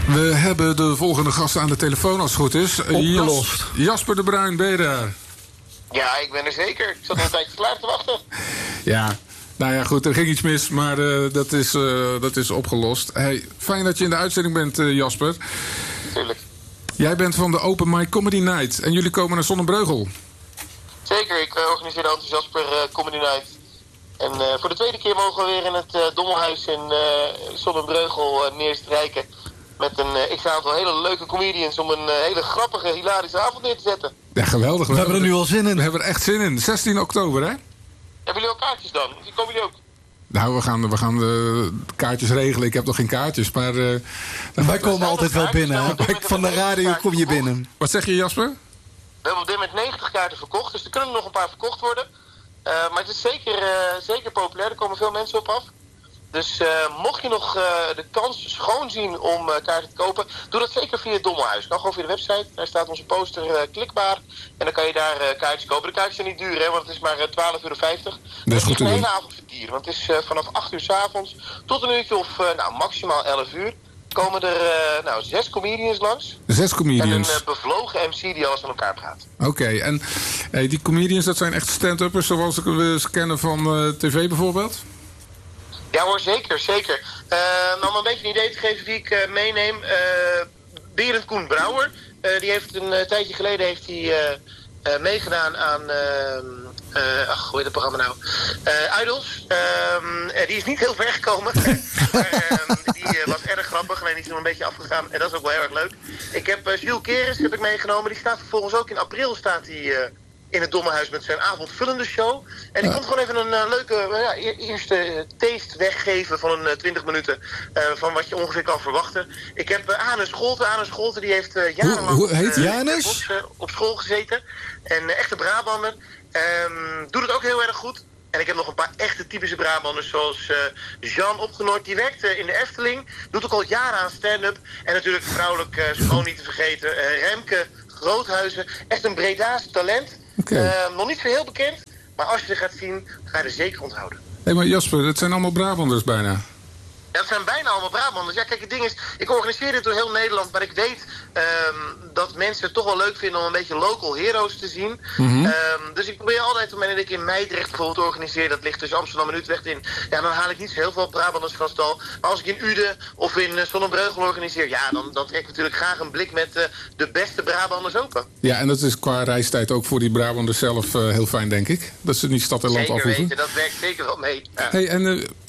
We hebben de volgende gast aan de telefoon als het goed is. Opgelost. Jasper de Bruin, ben je daar? Ja, ik ben er zeker. Ik zat al een tijdje klaar te wachten. Ja, nou ja, goed, er ging iets mis, maar dat is opgelost. Hey, fijn dat je in de uitzending bent, Jasper. Tuurlijk. Jij bent van de Open Mic Comedy Night en jullie komen naar Zonnebreugel. Zeker, ik organiseer de Enthousiasper Comedy Night. En voor de tweede keer mogen we weer in het Dommelhuis in Zonnebreugel neerstrijken. Met een x-aantal hele leuke comedians om een hele grappige, hilarische avond neer te zetten. Ja, geweldig. We hebben er nu al zin in. We hebben er echt zin in. 16 oktober, hè? Hebben jullie al kaartjes dan? Komen jullie ook? Nou, we gaan de kaartjes regelen. Ik heb nog geen kaartjes, maar... Wij komen altijd wel binnen. Hè? Van de radio kom je binnen. Wat zeg je, Jasper? We hebben op dit moment 90 kaarten verkocht, dus er kunnen nog een paar verkocht worden. Maar het is zeker populair, er komen veel mensen op af. Dus mocht je nog de kans schoon zien om kaarten te kopen, doe dat zeker via het Dommelhuis. Dan gewoon via de website, daar staat onze poster klikbaar. En dan kan je daar kaartjes kopen. De kaartjes zijn niet duur, hè, want het is maar €12,50. Dat is goed te een doen. hele avond verdieren, want het is vanaf 8 uur 's avonds tot een uurtje of maximaal 11 uur. Komen er 6 comedians langs. 6 comedians. En een bevlogen MC die alles aan elkaar praat. Oké, en die comedians, dat zijn echt stand-uppers zoals we ze kennen van tv bijvoorbeeld? Ja hoor, zeker. Om een beetje een idee te geven wie ik meeneem. Berend Koen Brouwer. Die heeft een tijdje geleden meegedaan aan... hoe heet het programma nou? Idols. Die is niet heel ver gekomen. Maar die was erg grappig. Alleen die is er een beetje afgegaan. En dat is ook wel heel erg leuk. Ik heb Jules Keres heb ik meegenomen. Die staat vervolgens ook in april in het Dommelhuis met zijn avondvullende show. En die komt gewoon even een leuke eerste taste weggeven van een 20 minuten van wat je ongeveer kan verwachten. Ik heb Anus Scholte. Anus Scholte die heeft jarenlang Hoe heet Janus? Op school gezeten. En echte Brabander. Doet het ook heel erg goed. En ik heb nog een paar echte typische Brabanders zoals Jean Opgenoord. Die werkt in de Efteling. Doet ook al jaren aan stand-up. En natuurlijk vrouwelijk schoon niet te vergeten. Remke Groothuizen. Echt een Breda's talent. Okay. Nog niet zo heel bekend, maar als je er gaat zien, ga je er zeker onthouden. Hé, maar Jasper, dat zijn allemaal Brabanders bijna. Ja, dat zijn bijna allemaal Brabanders. Ja, kijk, het ding is, ik organiseer dit door heel Nederland, maar ik weet dat mensen het toch wel leuk vinden om een beetje local heroes te zien. Mm-hmm. Dus ik probeer altijd, wanneer ik in Meidrecht bijvoorbeeld organiseer, dat ligt tussen Amsterdam en Utrecht in, ja, dan haal ik niet zo heel veel Brabanders van stal. Maar als ik in Uden of in Zonnebreugel organiseer, ja, dan trek ik natuurlijk graag een blik met de beste Brabanders open. Ja, en dat is qua reistijd ook voor die Brabanders zelf heel fijn, denk ik. Dat ze niet stad en land afhoeven. Zeker weten, dat werkt zeker wel mee. Ja. Hey, en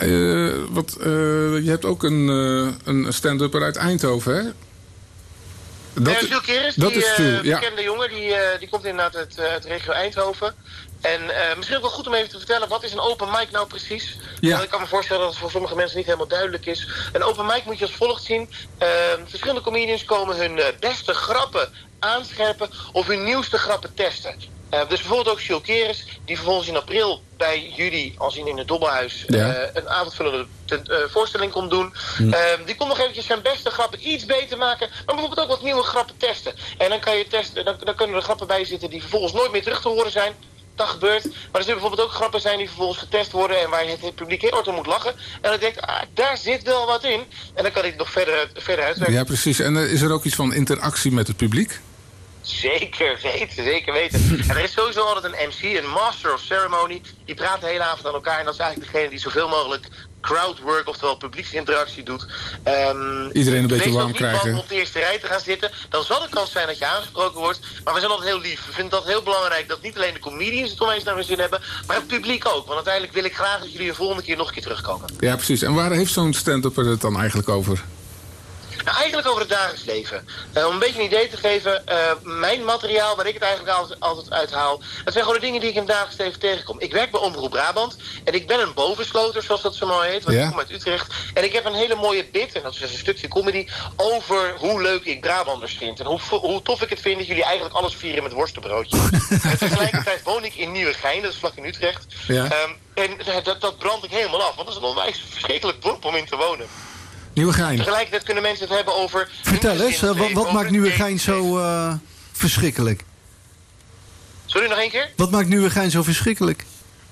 je hebt ook een stand-upper uit Eindhoven, hè? Jules Keres, dat is Jules, ja. bekende jongen, die komt inderdaad uit regio Eindhoven. En misschien ook wel goed om even te vertellen, wat is een open mic nou precies? Ja. Want ik kan me voorstellen dat het voor sommige mensen niet helemaal duidelijk is. Een open mic moet je als volgt zien. Verschillende comedians komen hun beste grappen aanscherpen of hun nieuwste grappen testen. Dus bijvoorbeeld ook Jules Keres, die vervolgens in april bij jullie, als in het Dommelhuis, een avondvullende voorstelling komt doen. Die komt nog eventjes zijn beste grappen iets beter maken, maar bijvoorbeeld ook wat nieuwe grappen testen. En dan kan je testen, dan kunnen er grappen bij zitten die vervolgens nooit meer terug te horen zijn. Dat gebeurt. Maar er zullen bijvoorbeeld ook grappen zijn die vervolgens getest worden en waar je het publiek heel hard om moet lachen. En dan denkt, daar zit wel wat in. En dan kan ik het nog verder uitwerken. Ja, precies. En is er ook iets van interactie met het publiek? Zeker weten. En er is sowieso altijd een MC, een master of ceremony. Die praat de hele avond aan elkaar. En dat is eigenlijk degene die zoveel mogelijk crowdwork, oftewel publieksinteractie doet. Iedereen een beetje warm krijgen. Wees ook niet bang om op de eerste rij te gaan zitten. Dan zal de kans zijn dat je aangesproken wordt. Maar we zijn altijd heel lief. We vinden dat heel belangrijk dat niet alleen de comedians het opeens naar hun zin hebben, maar het publiek ook. Want uiteindelijk wil ik graag dat jullie de volgende keer nog een keer terugkomen. Ja, precies. En waar heeft zo'n stand-upper het dan eigenlijk over? Nou, eigenlijk over het dagelijks leven. Om een beetje een idee te geven, mijn materiaal, waar ik het eigenlijk altijd uithaal, dat zijn gewoon de dingen die ik in het dagelijks leven tegenkom. Ik werk bij Omroep Brabant en ik ben een bovensloter, zoals dat zo mooi heet, want ik kom uit Utrecht. En ik heb een hele mooie bit, en dat is dus een stukje comedy, over hoe leuk ik Brabanders vind. En hoe tof ik het vind dat jullie eigenlijk alles vieren met worstenbroodjes. En tegelijkertijd woon ik in Nieuwegein, dat is vlak in Utrecht. Ja. En dat brand ik helemaal af, want dat is een onwijs verschrikkelijk dorp om in te wonen. Nieuwegein. Tegelijkertijd kunnen mensen het hebben over... Vertel eens, wat maakt Nieuwegein zo verschrikkelijk? Sorry, nog één keer? Wat maakt Nieuwegein zo verschrikkelijk?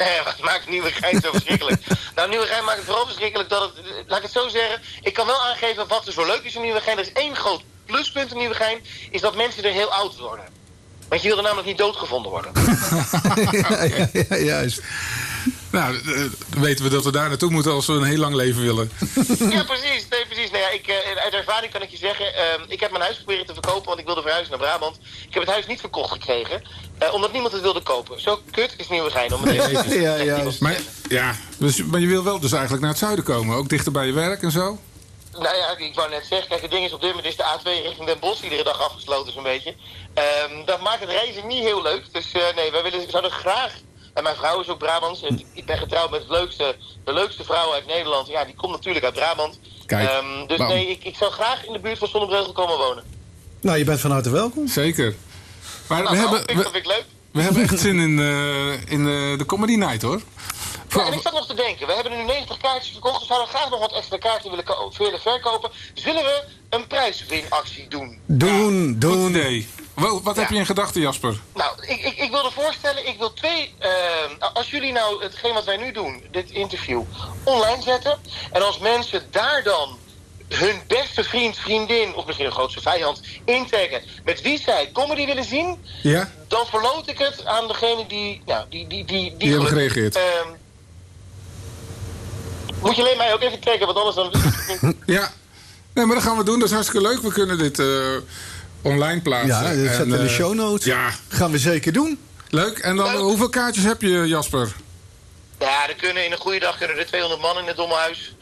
Wat maakt Nieuwegein zo verschrikkelijk? Nou, Nieuwegein maakt het vooral verschrikkelijk dat het... Laat ik het zo zeggen. Ik kan wel aangeven wat er zo leuk is in Nieuwegein. Er is één groot pluspunt in Nieuwegein. Is dat mensen er heel oud worden. Want je wil er namelijk niet doodgevonden worden. ja, juist. Nou, weten we dat we daar naartoe moeten als we een heel lang leven willen. Ja, precies. Nee, precies. Nou ja, uit ervaring kan ik je zeggen... ik heb mijn huis proberen te verkopen, want ik wilde verhuizen naar Brabant. Ik heb het huis niet verkocht gekregen, omdat niemand het wilde kopen. Zo kut is Nieuwegein om het even te zeggen. Maar je wil wel dus eigenlijk naar het zuiden komen. Ook dichter bij je werk en zo? Nou ja, ik wou net zeggen, kijk, het ding is op dit moment is de A2 richting Den Bosch iedere dag afgesloten zo'n beetje. Dat maakt het reizen niet heel leuk. Dus nee, we zouden graag... En mijn vrouw is ook Brabants. Ik ben getrouwd met de leukste vrouw uit Nederland. Ja, die komt natuurlijk uit Brabant. Kijk, dus nee, ik zou graag in de buurt van Zonnebreugel komen wonen. Nou, je bent van harte welkom. Zeker. Maar dat vind ik leuk. We hebben echt zin in de Comedy Night, hoor. Ja, en ik zat nog te denken, we hebben nu 90 kaartjes verkocht. We zouden graag nog wat extra kaarten willen verkopen. Zullen we een prijswinactie doen? Doen. Goed idee. Wat heb je in gedachten, Jasper? Nou, ik wilde voorstellen, ik wil 2... als jullie nou hetgeen wat wij nu doen, dit interview, online zetten... en als mensen daar dan hun beste vriend, vriendin... of misschien een grootste vijand intaggen... met wie zij comedy willen zien... Ja? Dan verloot ik het aan degene die... Nou, die hebben gereageerd. Moet je alleen mij ook even trekken, want anders dan... Ja. Nee, maar dat gaan we doen. Dat is hartstikke leuk. We kunnen dit online plaatsen. Ja, dat zetten we in de show notes. Ja. Gaan we zeker doen. Leuk. En dan, hoeveel kaartjes heb je, Jasper? Ja, er kunnen in een goede dag er 200 man in het domme huis.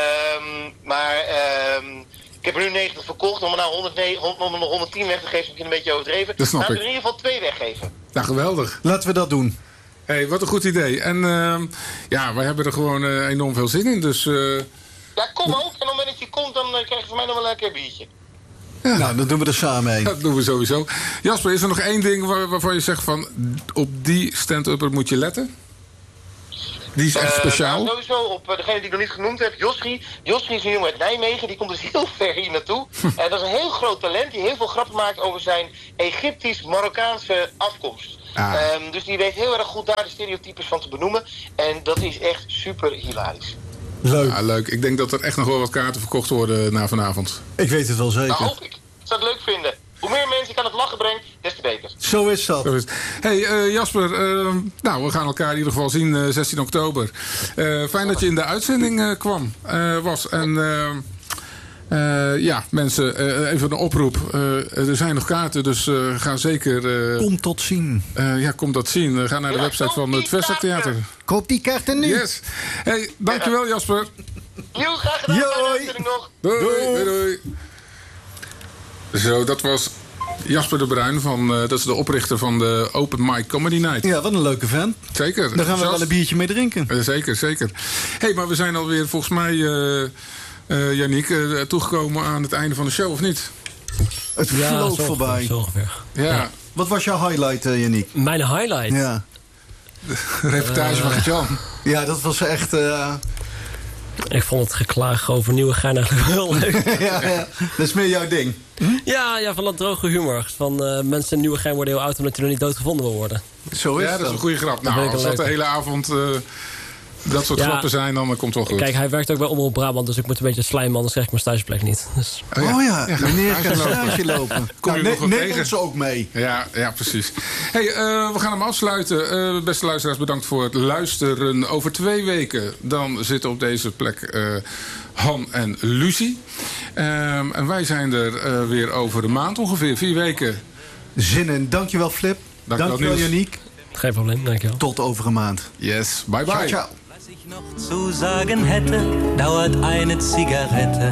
Ik heb er nu 90 verkocht. Om er nou 110 weg te geven, is misschien een beetje overdreven. Dat snap ik. Laten we er in ieder geval 2 weggeven. Nou, geweldig. Laten we dat doen. Hey, wat een goed idee. En wij hebben er gewoon enorm veel zin in. Dus, Ja, kom ook. En op het moment dat je komt, dan krijg je van mij nog wel een keer biertje. Ja. Nou, dan doen we er samen heen. Dat doen we sowieso. Jasper, is er nog één ding waarvan je zegt van... op die stand-upper moet je letten? Die is echt speciaal. Nou, sowieso op degene die ik nog niet genoemd heb, Josri. Josri is een jongen uit Nijmegen, die komt dus heel ver hier naartoe. En dat is een heel groot talent die heel veel grappen maakt over zijn Egyptisch-Marokkaanse afkomst. Dus die weet heel erg goed daar de stereotypes van te benoemen. En dat is echt super hilarisch. Leuk. Ja, leuk. Ik denk dat er echt nog wel wat kaarten verkocht worden na vanavond. Ik weet het wel zeker. Nou, hoop ik. Ik zou het leuk vinden. Hoe meer mensen ik aan het lachen breng, des te beter. Zo is dat. Hey, Jasper, we gaan elkaar in ieder geval zien 16 oktober. Fijn dat je in de uitzending was. En mensen, even een oproep. Er zijn nog kaarten, dus ga zeker... Kom tot zien. Kom dat zien. Ga naar de website van het Vestzak Theater. Koop die kaarten nu. Yes. Hey, dankjewel Jasper. Jo, graag gedaan. Doei. Doei. Zo, dat was Jasper de Bruin, dat is de oprichter van de Open Mic Comedy Night. Ja, wat een leuke vent. Zeker. Daar gaan we wel een biertje mee drinken. Zeker. Hey, maar we zijn alweer volgens mij, Yannick, toegekomen aan het einde van de show, of niet? Het vloog voorbij. Zo ongeveer. Ja. Wat was jouw highlight, Yannick? Mijn highlight? Ja. De reportage van Gert-Jan. Ja, dat was echt... Ik vond het geklaag over Nieuwegein eigenlijk wel leuk. ja, dat is meer jouw ding. Ja, van dat droge humor. Van mensen in Nieuwegein worden heel oud omdat je nog niet doodgevonden wil worden. Zo is dat is een goede grap. Nou, als dat de hele avond dat soort grappen zijn, dan komt het wel goed. Kijk, hij werkt ook bij Omroep Brabant, dus ik moet een beetje slijmen, anders krijg ik mijn stageplek niet. Dus... meneer gaat stage lopen. Kom je nog wat neem tegen? ons ook mee. Ja, precies. Hey, we gaan hem afsluiten. Beste luisteraars, bedankt voor het luisteren. Over 2 weken dan zitten op deze plek Han en Lucie. En wij zijn er weer over een maand ongeveer. 4 weken. Zin in. Dankjewel, Flip. Dankjewel, Yannick. Geen probleem, dankjewel. Tot over een maand. Yes, bye bye. Ciao. Was ich noch zu sagen hätte, dauert eine Zigarette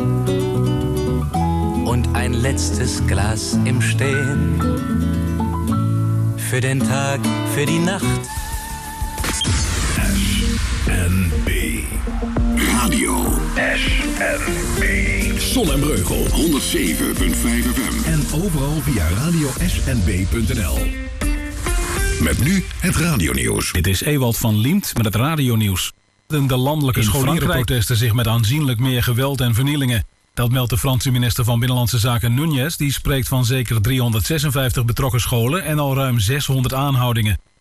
und ein letztes Glas im Stehen. Für den Tag, für die Nacht. SNB Radio SNB Zon en Breugel 107.5 FM en overal via radiosnb.nl. Met nu het radionieuws. Dit is Ewald van Liemt met het radionieuws. De landelijke scholierenprotesten zich met aanzienlijk meer geweld en vernielingen. Dat meldt de Franse minister van Binnenlandse Zaken Núñez. Die spreekt van zeker 356 betrokken scholen en al ruim 600 aanhoudingen.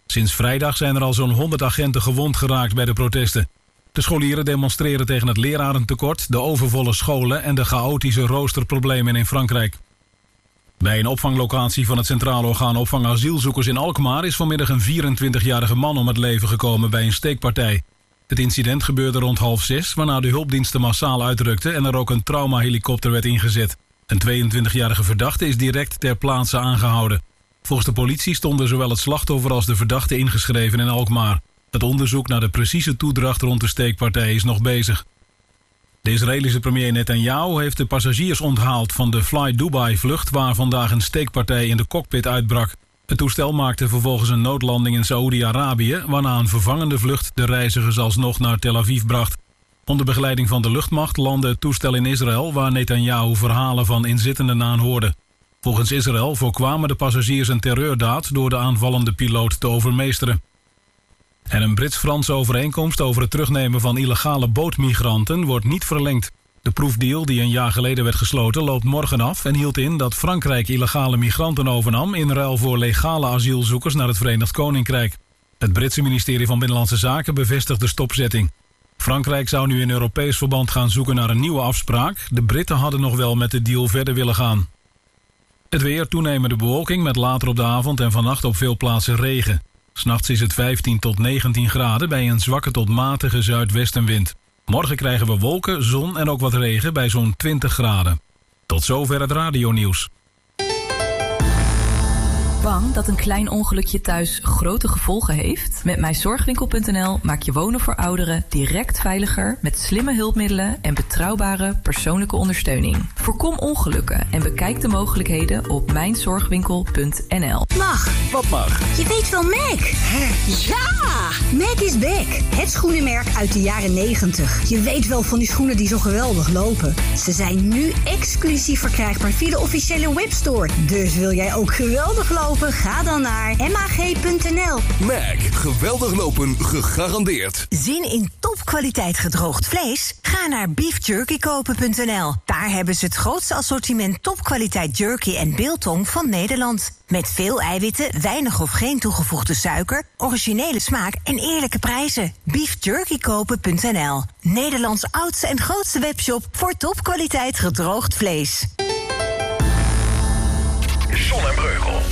Sinds vrijdag zijn er al zo'n 100 agenten gewond geraakt bij de protesten. De scholieren demonstreren tegen het lerarentekort, de overvolle scholen en de chaotische roosterproblemen in Frankrijk. Bij een opvanglocatie van het Centraal Orgaan Opvang Asielzoekers in Alkmaar is vanmiddag een 24-jarige man om het leven gekomen bij een steekpartij. Het incident gebeurde rond 5:30, waarna de hulpdiensten massaal uitrukten en er ook een traumahelikopter werd ingezet. Een 22-jarige verdachte is direct ter plaatse aangehouden. Volgens de politie stonden zowel het slachtoffer als de verdachte ingeschreven in Alkmaar. Het onderzoek naar de precieze toedracht rond de steekpartij is nog bezig. De Israëlische premier Netanyahu heeft de passagiers onthaald van de Fly Dubai-vlucht waar vandaag een steekpartij in de cockpit uitbrak. Het toestel maakte vervolgens een noodlanding in Saoedi-Arabië, waarna een vervangende vlucht de reizigers alsnog naar Tel Aviv bracht. Onder begeleiding van de luchtmacht landde het toestel in Israël, waar Netanyahu verhalen van inzittenden aanhoorde. Volgens Israël voorkwamen de passagiers een terreurdaad door de aanvallende piloot te overmeesteren. En een Brits-Franse overeenkomst over het terugnemen van illegale bootmigranten wordt niet verlengd. De proefdeal die een jaar geleden werd gesloten loopt morgen af en hield in dat Frankrijk illegale migranten overnam in ruil voor legale asielzoekers naar het Verenigd Koninkrijk. Het Britse ministerie van Binnenlandse Zaken bevestigt de stopzetting. Frankrijk zou nu in Europees verband gaan zoeken naar een nieuwe afspraak. De Britten hadden nog wel met de deal verder willen gaan. Het weer, toenemende bewolking met later op de avond en vannacht op veel plaatsen regen. 's Nachts is het 15 tot 19 graden bij een zwakke tot matige zuidwestenwind. Morgen krijgen we wolken, zon en ook wat regen bij zo'n 20 graden. Tot zover het radionieuws. Bang dat een klein ongelukje thuis grote gevolgen heeft? Met mijzorgwinkel.nl maak je wonen voor ouderen direct veiliger met slimme hulpmiddelen en betrouwbare persoonlijke ondersteuning. Voorkom ongelukken en bekijk de mogelijkheden op mijnzorgwinkel.nl. Mag. Wat mag? Je weet wel Mac. Ja! Mac is back. Het schoenenmerk uit de jaren 90. Je weet wel van die schoenen die zo geweldig lopen. Ze zijn nu exclusief verkrijgbaar via de officiële webstore. Dus wil jij ook geweldig lopen? Ga dan naar mag.nl. Mac, geweldig lopen, gegarandeerd. Zin in topkwaliteit gedroogd vlees? Ga naar beefjerkykopen.nl. Daar hebben ze het grootste assortiment topkwaliteit jerky en biltong van Nederland. Met veel eiwitten, weinig of geen toegevoegde suiker, originele smaak en eerlijke prijzen. Beefjerkykopen.nl. Nederlands oudste en grootste webshop voor topkwaliteit gedroogd vlees. Zon en Breugel.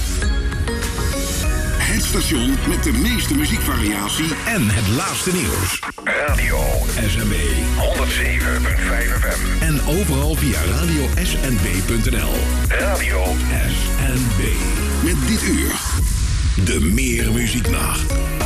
Het station met de meeste muziekvariatie en het laatste nieuws. Radio SNB 107.5 FM. En overal via radiosnb.nl. Radio SNB. Met dit uur de Meer Muzieknacht.